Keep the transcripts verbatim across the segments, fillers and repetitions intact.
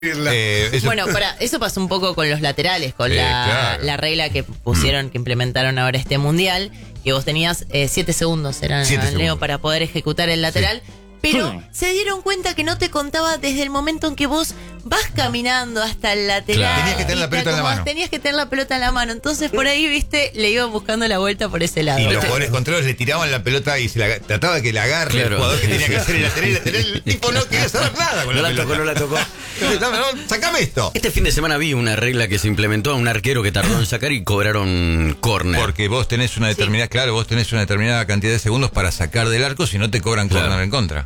Eh, eso... Bueno, para, eso pasó un poco con los laterales, con Sí, la, claro. la regla que pusieron, mm. que implementaron ahora este mundial, que vos tenías eh, siete segundos, eran siete Leo, segundos. para poder ejecutar el lateral. Sí. Pero Hmm. se dieron cuenta que no te contaba desde el momento en que vos vas caminando hasta el lateral. Claro. Tenías que tener la pelota en la mano. Tenías que tener la pelota en la mano. Entonces por ahí, viste, le iban buscando la vuelta por ese lado. Y los jugadores contrarios le tiraban la pelota y se la trataba de que la agarre Claro. el jugador que tenía que hacer el lateral. El lateral, el tipo no quería saber nada con No la, la pelota. tocó, no la tocó. No, no, sacame esto. Este fin de semana vi una regla que se implementó a un arquero que tardó en sacar y cobraron córner. Porque vos tenés una determinada, sí. claro, vos tenés una determinada cantidad de segundos para sacar del arco, si no te cobran Claro. córner en contra.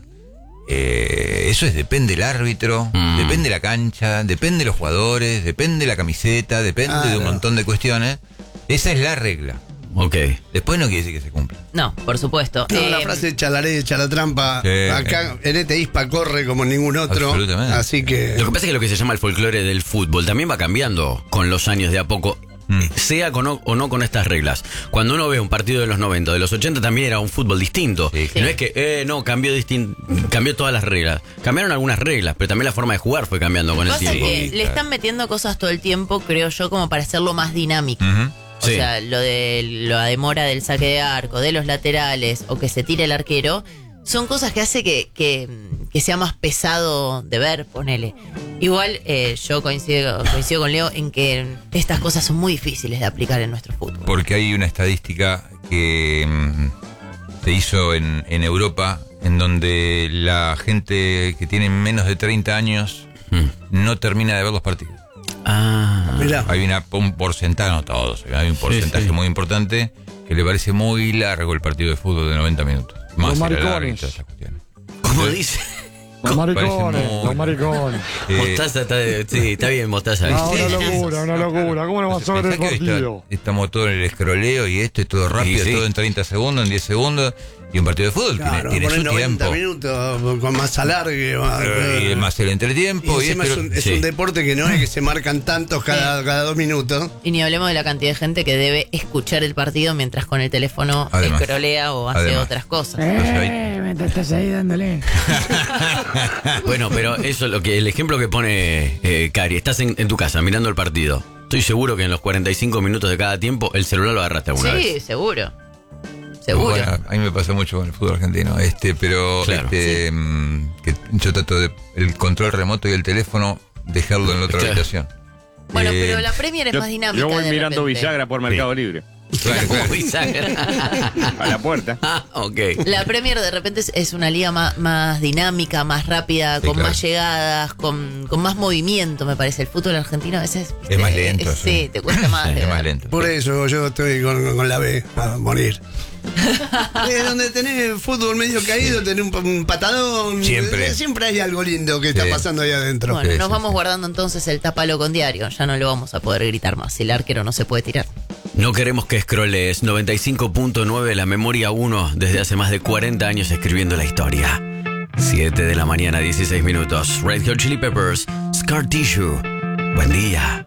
Eh, eso es, depende del árbitro, mm. depende de la cancha, depende de los jugadores, depende de la camiseta, depende ah, de un no. montón de cuestiones. Esa es la regla. Ok. Después no quiere decir que se cumpla. No, por supuesto. No, Eh, la frase echa la ley, echa la trampa. Sí. Acá en este ISPA corre como ningún otro. Absolutamente. Así que. Lo que pasa es que lo que se llama el folclore del fútbol también va cambiando con los años de a poco. Mm. Sea con o, o no con estas reglas. Cuando uno ve un partido de los noventa, de los ochenta, también era un fútbol distinto. Sí, sí. No es que, eh, no, cambió distin- cambió todas las reglas. Cambiaron algunas reglas, pero también la forma de jugar fue cambiando con el pasa tiempo. que le están metiendo cosas todo el tiempo, creo yo, como para hacerlo más dinámico. Uh-huh. O Sí. sea, lo de la demora del saque de arco, de los laterales, o que se tire el arquero, son cosas que hace que, que, que sea más pesado de ver, ponele. Igual eh, yo coincido, coincido con Leo en que estas cosas son muy difíciles de aplicar en nuestro fútbol. Porque hay una estadística que mm, se hizo en, en Europa, en donde la gente que tiene menos de treinta años Mm. no termina de ver los partidos. Ah. Mirá. Hay una, un porcentaje, no todos, hay un porcentaje Sí, sí. muy importante que le parece muy largo el partido de fútbol de noventa minutos. Más Los el alargue y maricones. todas esas cuestiones. ¿Cómo dice? Los maricones, Parece muy- los maricones. Eh, Mostaza está, sí, está bien, Mostaza. No, Sí, una sí, sí. locura, una locura. ¿Cómo no vas a ver el pensá que está- partido? estamos todos en el escroleo y esto es todo rápido, Sí, sí. todo en treinta segundos, en diez segundos. Y un partido de fútbol Claro, tiene, tiene poner su noventa tiempo. minutos con más alargue. más- Eh, Y más el Y entretiempo. Y, encima esto- es, un, es sí. un deporte que no es que se marcan tantos cada, cada dos minutos. Y ni hablemos de la cantidad de gente que debe escuchar el partido mientras con el teléfono Además. escrolea o hace Además. otras cosas. Eh, me te estás ahí dándole. Bueno, pero eso, lo que el ejemplo que pone eh, Cari, estás en, en tu casa mirando el partido. Estoy seguro que en los cuarenta y cinco minutos de cada tiempo el celular lo agarraste alguna Sí, vez. seguro. Seguro. Bueno, a mí me pasa mucho con el fútbol argentino, este, pero Claro. este, mm, que yo trato de el control remoto y el teléfono dejarlo en la otra Claro. habitación. Bueno, Eh, pero la Premier es Yo, más dinámica. yo voy de mirando repente. bisagra por Mercado Libre. claro, claro. Como bisagra. A la puerta. Ah, ok. La Premier de repente es, es una liga más, más dinámica, más rápida, Sí, con claro. más llegadas, con, con más movimiento, me parece. El fútbol argentino a veces Es más lento, es- sí. sí, te cuesta más. de Es más ver. lento. Por eso yo estoy con, con la B a morir. Es donde tenés fútbol medio caído, tenés un, un patadón. Siempre. Eh, Siempre hay algo lindo que Sí. está pasando ahí adentro. Bueno, Sí, nos sí, vamos sí. guardando entonces el tápalo con diario. Ya no lo vamos a poder gritar más. El arquero no se puede tirar. No queremos que scrollees. noventa y cinco punto nueve, la memoria uno, desde hace más de cuarenta años escribiendo la historia. siete de la mañana, dieciséis minutos. Red Hot Chili Peppers, Scar Tissue. Buen día.